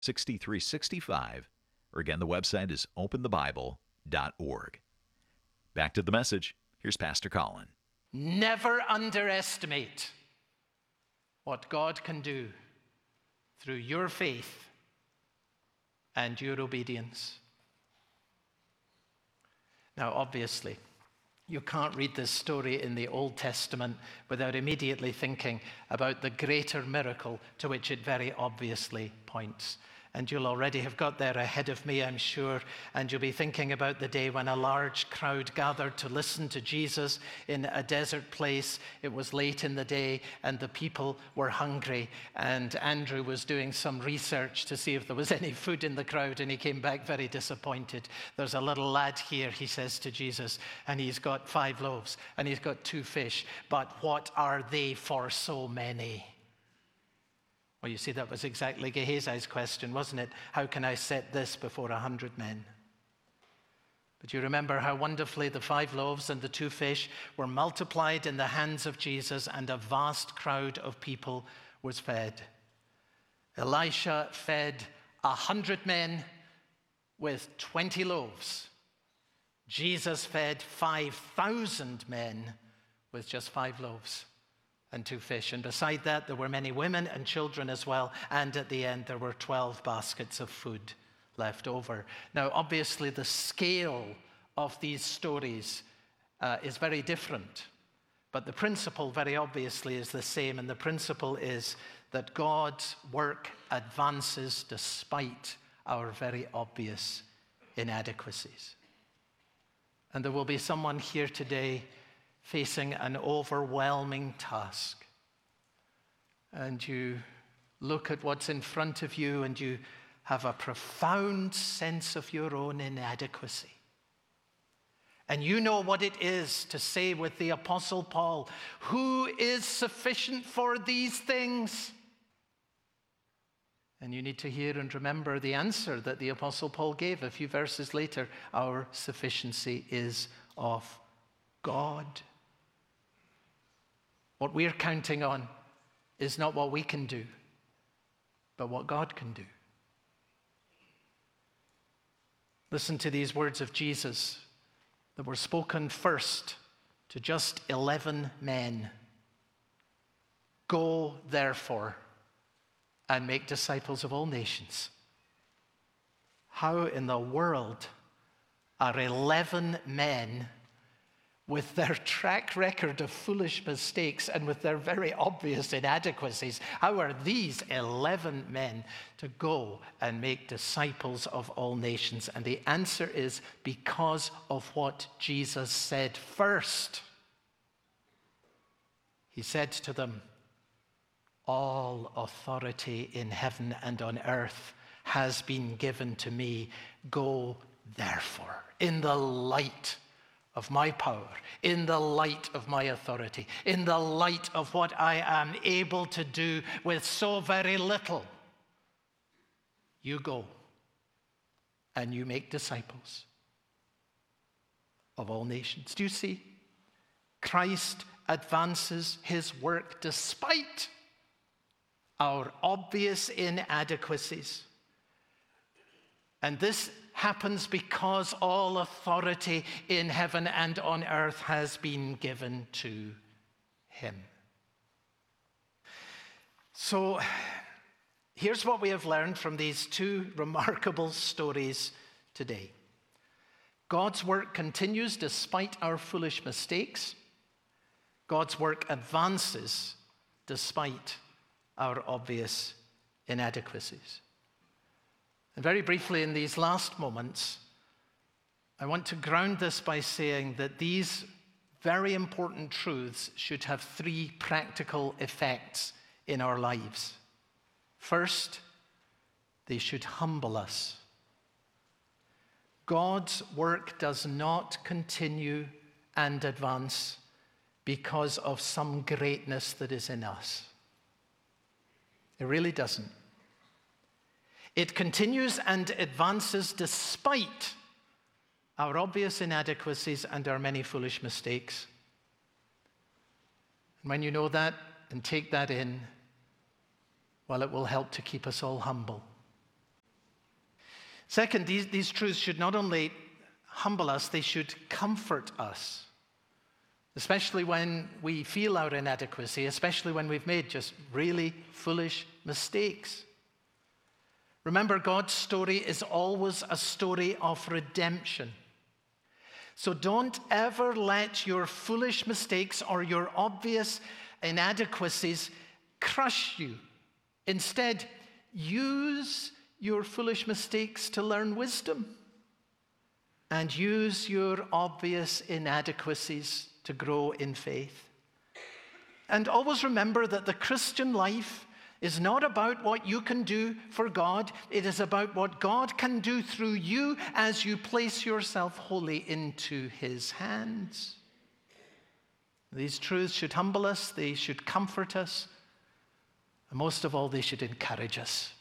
6365, or again, the website is openthebible.org. Back to the message. Here's Pastor Colin. Never underestimate what God can do through your faith and your obedience. Now, obviously, you can't read this story in the Old Testament without immediately thinking about the greater miracle to which it very obviously points. And you'll already have got there ahead of me, I'm sure, and you'll be thinking about the day when a large crowd gathered to listen to Jesus in a desert place. It was late in the day, and the people were hungry, and Andrew was doing some research to see if there was any food in the crowd, and he came back very disappointed. There's a little lad here, he says to Jesus, and he's got 5 loaves, and he's got 2 fish, but what are they for so many? Well, you see, that was exactly Gehazi's question, wasn't it? How can I set this before 100 men? But you remember how wonderfully the 5 loaves and the 2 fish were multiplied in the hands of Jesus, and a vast crowd of people was fed. Elisha fed 100 men with 20 loaves. Jesus fed 5,000 men with just 5 loaves and 2 fish. And beside that, there were many women and children as well. And at the end, there were 12 baskets of food left over. Now, obviously, the scale of these stories is very different. But the principle, very obviously, is the same. And the principle is that God's work advances despite our very obvious inadequacies. And there will be someone here today facing an overwhelming task. And you look at what's in front of you and you have a profound sense of your own inadequacy. And you know what it is to say with the Apostle Paul, "Who is sufficient for these things?" And you need to hear and remember the answer that the Apostle Paul gave a few verses later. Our sufficiency is of God. What we're counting on is not what we can do, but what God can do. Listen to these words of Jesus that were spoken first to just 11 men. "Go, therefore, and make disciples of all nations." How in the world are 11 men with their track record of foolish mistakes and with their very obvious inadequacies, how are these 11 men to go and make disciples of all nations? And the answer is because of what Jesus said first. He said to them, "All authority in heaven and on earth has been given to me. Go, therefore, in the light of my power, in the light of my authority, in the light of what I am able to do with so very little. You go and you make disciples of all nations." Do you see? Christ advances his work despite our obvious inadequacies. And this happens because all authority in heaven and on earth has been given to him. So here's what we have learned from these 2 remarkable stories today. God's work continues despite our foolish mistakes. God's work advances despite our obvious inadequacies. And very briefly, in these last moments, I want to ground this by saying that these very important truths should have 3 practical effects in our lives. First, they should humble us. God's work does not continue and advance because of some greatness that is in us. It really doesn't. It continues and advances despite our obvious inadequacies and our many foolish mistakes. And when you know that and take that in, well, it will help to keep us all humble Second, these truths should not only humble us, they should comfort us, especially when we feel our inadequacy, especially when we've made just really foolish mistakes. Remember, God's story is always a story of redemption. So don't ever let your foolish mistakes or your obvious inadequacies crush you. Instead, use your foolish mistakes to learn wisdom, and use your obvious inadequacies to grow in faith. And always remember that the Christian life is not about what you can do for God. It is about what God can do through you as you place yourself wholly into his hands. These truths should humble us, they should comfort us, and most of all, they should encourage us.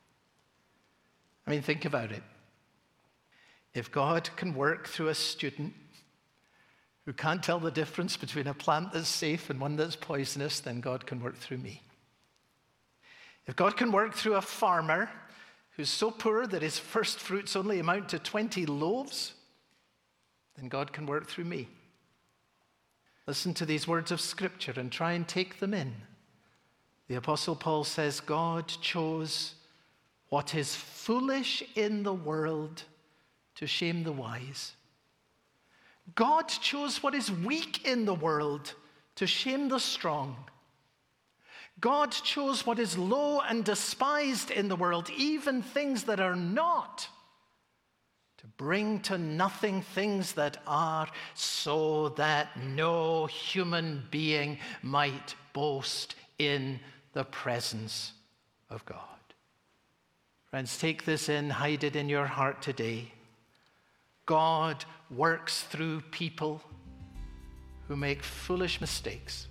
I mean, think about it. If God can work through a student who can't tell the difference between a plant that's safe and one that's poisonous, then God can work through me. If God can work through a farmer who's so poor that his first fruits only amount to 20 loaves, then God can work through me. Listen to these words of Scripture and try and take them in. The Apostle Paul says, God chose what is foolish in the world to shame the wise. God chose what is weak in the world to shame the strong. God chose what is low and despised in the world, even things that are not, to bring to nothing things that are, so that no human being might boast in the presence of God. Friends, take this in, hide it in your heart today. God works through people who make foolish mistakes.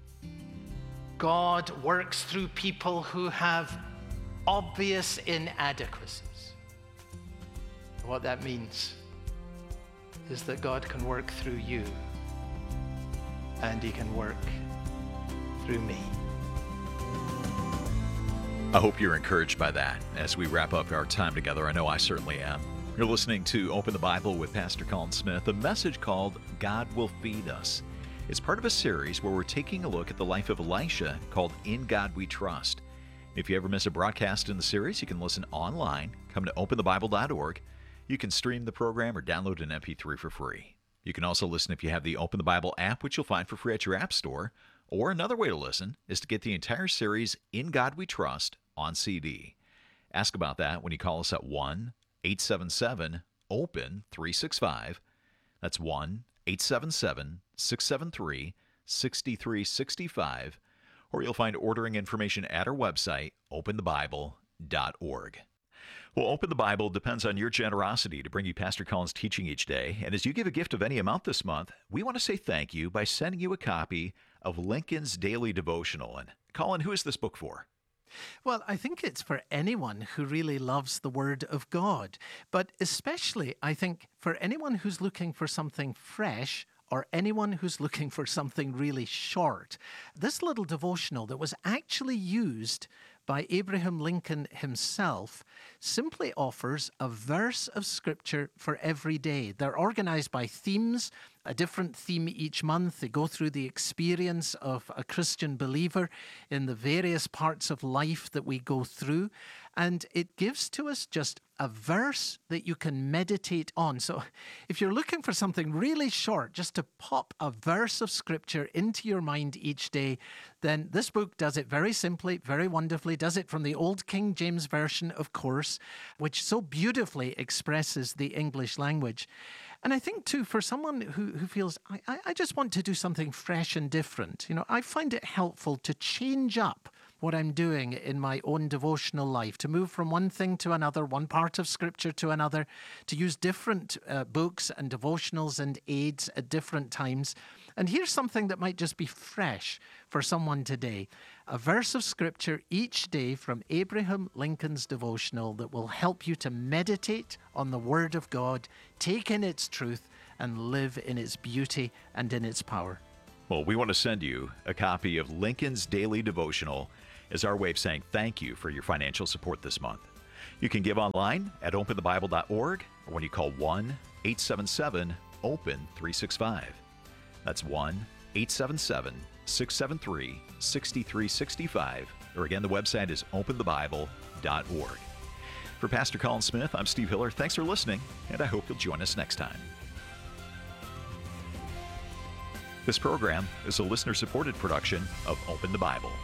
God works through people who have obvious inadequacies. What that means is that God can work through you, and he can work through me. I hope you're encouraged by that as we wrap up our time together. I know I certainly am. You're listening to Open the Bible with Pastor Colin Smith, a message called God Will Feed Us. It's part of a series where we're taking a look at the life of Elisha called In God We Trust. If you ever miss a broadcast in the series, you can listen online. Come to openthebible.org. You can stream the program or download an MP3 for free. You can also listen if you have the Open the Bible app, which you'll find for free at your app store. Or another way to listen is to get the entire series In God We Trust on CD. Ask about that when you call us at 1-877-OPEN-365. That's 1-877-673-6365. Or you'll find ordering information at our website, openthebible.org. Well, Open the Bible depends on your generosity to bring you Pastor Colin's teaching each day. And as you give a gift of any amount this month, we want to say thank you by sending you a copy of Lincoln's Daily Devotional. And Colin, who is this book for? Well, I think it's for anyone who really loves the Word of God, but especially, I think, for anyone who's looking for something fresh or anyone who's looking for something really short. This little devotional that was actually used by Abraham Lincoln himself simply offers a verse of Scripture for every day. They're organized by themes, a different theme each month. They go through the experience of a Christian believer in the various parts of life that we go through. And it gives to us just a verse that you can meditate on. So if you're looking for something really short, just to pop a verse of Scripture into your mind each day, then this book does it very simply, very wonderfully, does it from the Old King James Version, of course, which so beautifully expresses the English language. And I think, too, for someone who feels, I just want to do something fresh and different, I find it helpful to change up what I'm doing in my own devotional life, to move from one thing to another, one part of Scripture to another, to use different books and devotionals and aids at different times. And here's something that might just be fresh for someone today. A verse of Scripture each day from Abraham Lincoln's devotional that will help you to meditate on the Word of God, take in its truth, and live in its beauty and in its power. Well, we want to send you a copy of Lincoln's Daily Devotional as our way of saying thank you for your financial support this month. You can give online at openthebible.org or when you call 1-877-OPEN-365. That's 1-877-673-6365. Or again, the website is openthebible.org. For Pastor Colin Smith, I'm Steve Hiller. Thanks for listening, and I hope you'll join us next time. This program is a listener-supported production of Open the Bible.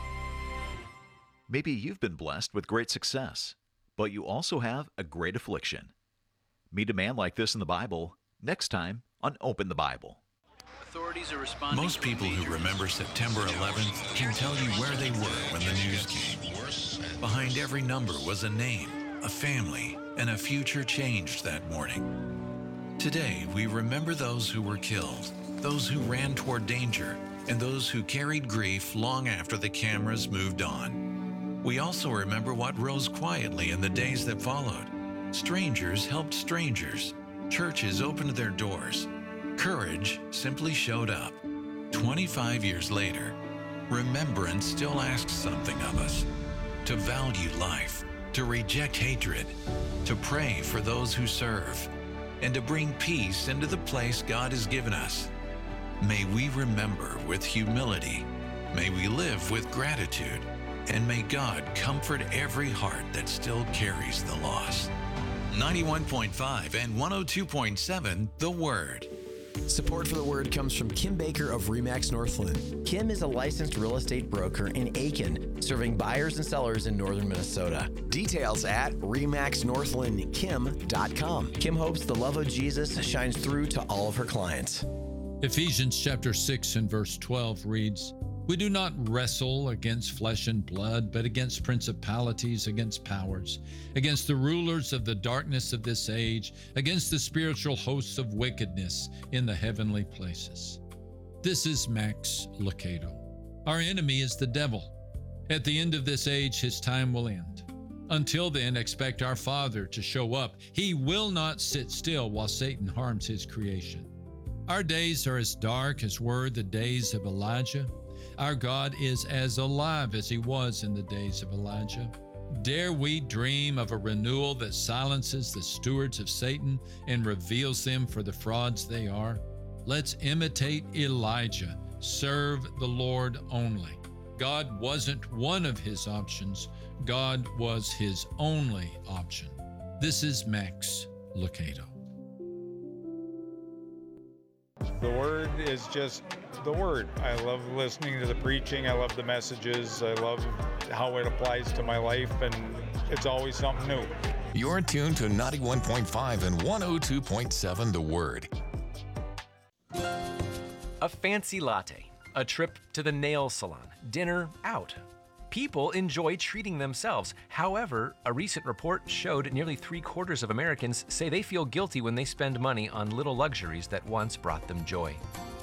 Maybe you've been blessed with great success, but you also have a great affliction. Meet a man like this in the Bible next time on Open the Bible. Most people who remember September 11th can tell you where they were when the news came. Behind every number was a name, a family, and a future changed that morning. Today, we remember those who were killed, those who ran toward danger, and those who carried grief long after the cameras moved on. We also remember what rose quietly in the days that followed. Strangers helped strangers. Churches opened their doors. Courage simply showed up. 25 years later, remembrance still asks something of us. To value life, to reject hatred, to pray for those who serve, and to bring peace into the place God has given us. May we remember with humility. May we live with gratitude. And may God comfort every heart that still carries the loss. 91.5 and 102.7 The Word. Support for The Word comes from Kim Baker of RE/MAX Northland. Kim is a licensed real estate broker in Aiken, serving buyers and sellers in northern Minnesota. Details at remaxnorthlandkim.com. Kim hopes the love of Jesus shines through to all of her clients. Ephesians chapter 6 and verse 12 reads, "We do not wrestle against flesh and blood, but against principalities, against powers, against the rulers of the darkness of this age, against the spiritual hosts of wickedness in the heavenly places." This is Max Lucado. Our enemy is the devil. At the end of this age, his time will end. Until then, expect our Father to show up. He will not sit still while Satan harms his creation. Our days are as dark as were the days of Elijah. Our God is as alive as he was in the days of Elijah. Dare we dream of a renewal that silences the stewards of Satan and reveals them for the frauds they are? Let's imitate Elijah. Serve the Lord only. God wasn't one of his options. God was his only option. This is Max Lucado. The Word is just the Word. I love listening to the preaching. I love the messages. I love how it applies to my life, and it's always something new. You're tuned to 91.5 and 102.7 The Word. A fancy latte, a trip to the nail salon, dinner out. People enjoy treating themselves. However, a recent report showed nearly 3/4 of Americans say they feel guilty when they spend money on little luxuries that once brought them joy.